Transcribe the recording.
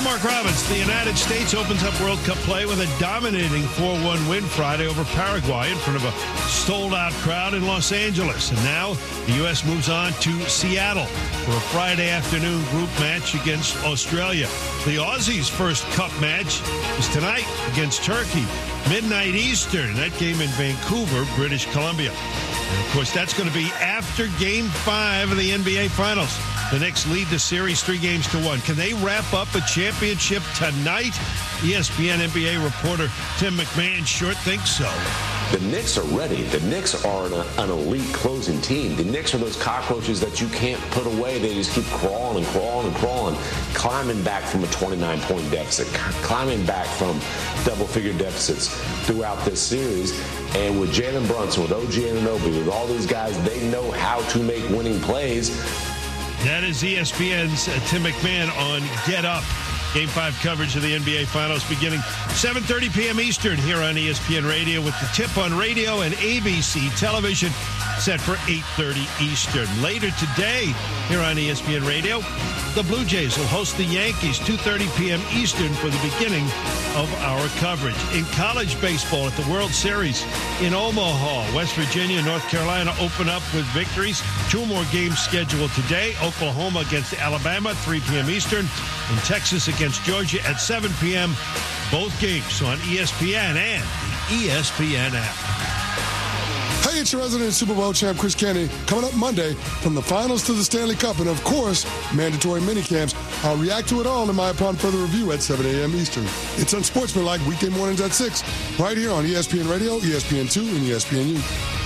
Mark Robbins. The United States opens up World Cup play with a dominating 4-1 win Friday over Paraguay in front of a sold-out crowd in Los Angeles. And now the U.S. moves on to Seattle for a Friday afternoon group match against Australia. The Aussies' first Cup match is tonight against Turkey, midnight Eastern. That game in Vancouver, British Columbia. And, of course, that's going to be after Game 5 of the NBA Finals. The Knicks lead the series 3-1. Can they wrap up a championship tonight? ESPN NBA reporter Tim McMahon sure thinks so. The Knicks are ready. The Knicks are an elite closing team. The Knicks are those cockroaches that you can't put away. They just keep crawling and crawling and crawling, climbing back from a 29-point deficit, climbing back from double-figure deficits throughout this series. And with Jalen Brunson, with OG Anunoby, with all these guys, they know how to make winning plays. That is ESPN's Tim McMahon on Get Up. Game 5 coverage of the NBA Finals beginning 7:30 p.m. Eastern here on ESPN Radio with the tip on radio and ABC television set for 8:30 Eastern. Later today here on ESPN Radio, the Blue Jays will host the Yankees 2:30 p.m. Eastern for the beginning of our coverage. In college baseball at the World Series in Omaha, West Virginia and North Carolina open up with victories. 2 more games scheduled today. Oklahoma against Alabama, 3 p.m. Eastern. And Texas against Georgia at 7 p.m. Both games on ESPN and the ESPN app. Hey, it's your resident Super Bowl champ, Chris Kennedy, coming up Monday from the finals to the Stanley Cup and, of course, mandatory minicamps. I'll react to it all in my Upon Further review at 7 a.m. Eastern. It's Unsportsmanlike weekday mornings at 6, right here on ESPN Radio, ESPN2, and ESPNU.